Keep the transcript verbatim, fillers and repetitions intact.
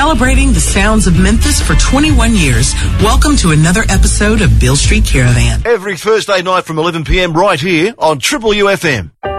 Celebrating the sounds of Memphis for twenty-one years. Welcome to another episode of Beale Street Caravan. Every Thursday night from eleven p m right here on Triple U F M.